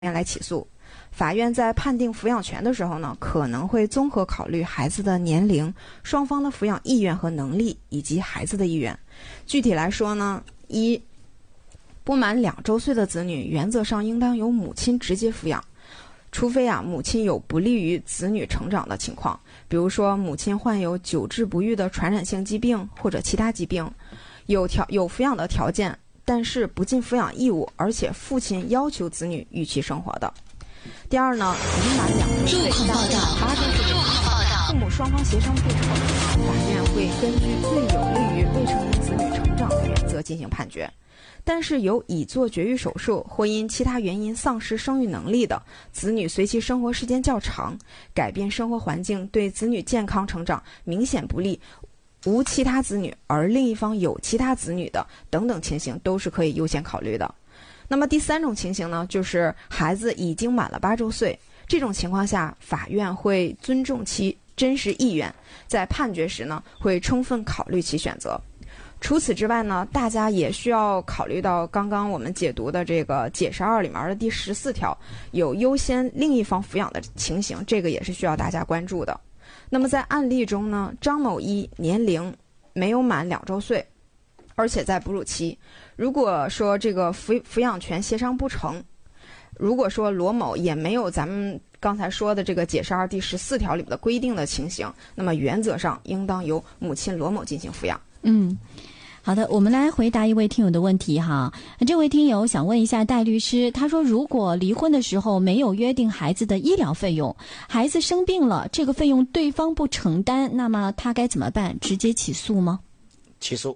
院来起诉。法院在判定抚养权的时候呢，可能会综合考虑孩子的年龄、双方的抚养意愿和能力，以及孩子的意愿。具体来说呢，一，不满2周岁的子女原则上应当由母亲直接抚养，除非母亲有不利于子女成长的情况，比如说母亲患有久治不愈的传染性疾病或者其他疾病，有抚养的条件，但是不尽抚养义务，而且父亲要求子女与其生活的。第二呢，已满2周岁但未满8周岁的父母双方协商不成，法院会根据最有利于未成年子女成长的原则进行判决。但是有已做绝育手术或因其他原因丧失生育能力的子女，随其生活时间较长，改变生活环境对子女健康成长明显不利，无其他子女而另一方有其他子女的等等情形，都是可以优先考虑的。那么第3种情形呢，就是孩子已经满了8周岁，这种情况下，法院会尊重其真实意愿，在判决时呢，会充分考虑其选择。除此之外呢，大家也需要考虑到刚刚我们解读的这个解释2里面的第14条，有优先另一方抚养的情形，这个也是需要大家关注的。那么在案例中呢，张某一年龄没有满2周岁，而且在哺乳期。如果说这个抚养权协商不成，如果说罗某也没有咱们刚才说的这个解释2第14条里的规定的情形，那么原则上应当由母亲罗某进行抚养。 好的，我们来回答一位听友的问题哈。这位听友想问一下戴律师，他说如果离婚的时候没有约定孩子的医疗费用，孩子生病了，这个费用对方不承担，那么他该怎么办？直接起诉吗？ 起诉。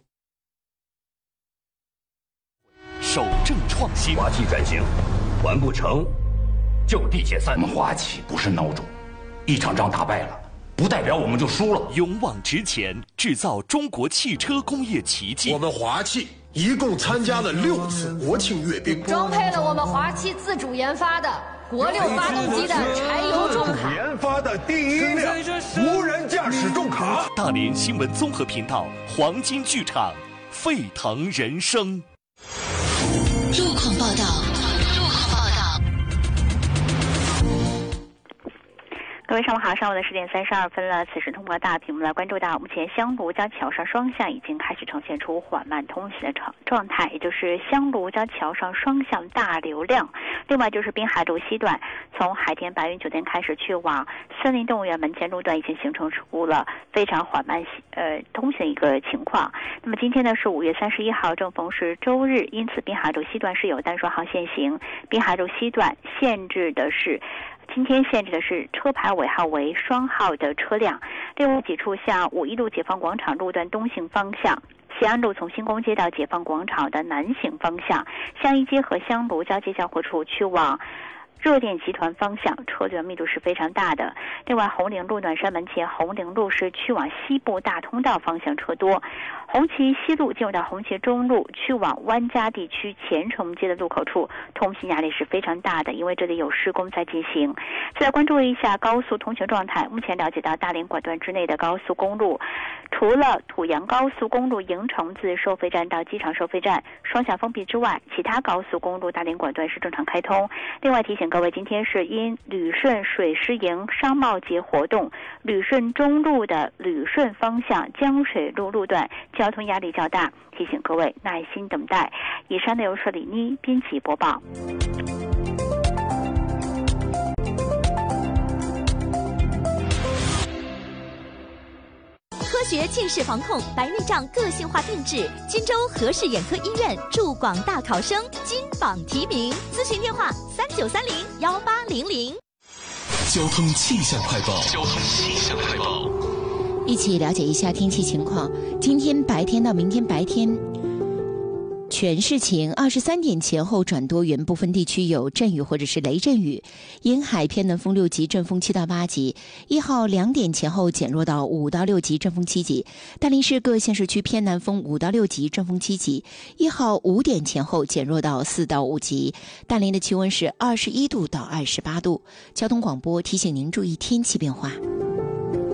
守正创新， 华企转型完不成就地解散。 我们华企不是孬种，一场仗打败了不代表我们就输了。 勇往直前，制造中国汽车工业奇迹。 我们华企一共参加了6次国庆阅兵， 装配了我们华企自主研发的国6发动机的柴油重卡， 研发的第1辆无人驾驶重卡。 大连新闻综合频道黄金剧场，沸腾人生。 路况报道。 各位上午好，上午的10点32分了。此时通过大屏幕来关注到，目前香炉交桥上双向已经开始呈现出缓慢通行的状态，也就是香炉交桥上双向大流量。另外就是滨海路西段，从海天白云酒店开始去往森林动物园门前路段已经形成出了非常缓慢通行一个情况。那么今天呢是5月31号，正逢是周日，因此滨海路西段是有单双号限行。滨海路西段今天限制的是车牌尾号为双号的车辆。另外几处向5一路解放广场路段东行方向，西安路从新宫街到解放广场的南行方向，香一街和香炉交接交汇处去往热电集团方向车流密度是非常大的。另外红陵路暖山门前红陵路是去往西部大通道方向车多，红旗西路进入到红旗中路去往湾家地区前崇街的路口处通行压力是非常大的，因为这里有施工在进行。再来关注一下高速通行状态，目前了解到大连管段之内的高速公路，除了土阳高速公路营城自收费站到机场收费站双向封闭之外，其他高速公路大连管段是正常开通。另外提醒各位，今天是因旅顺水师营商贸节活动，旅顺中路的旅顺方向江水路路段交通压力较大，提醒各位耐心等待。以上内容是李妮编辑播报。 科学近视防控，白内障个性化定制，荆州和氏眼科医院驻广大考生金榜题名，咨询电话39301800。 交通气象快报。 一起了解一下天气情况。今天白天到明天白天全市晴，23点前后转多云，部分地区有阵雨或者是雷阵雨。沿海偏南风6级，阵风7到8级。1号2点前后减弱到5到6级，阵风7级。大连市各县市区偏南风5到6级，阵风7级。1号5点前后减弱到4到5级。大连的气温是21度到28度。交通广播提醒您注意天气变化。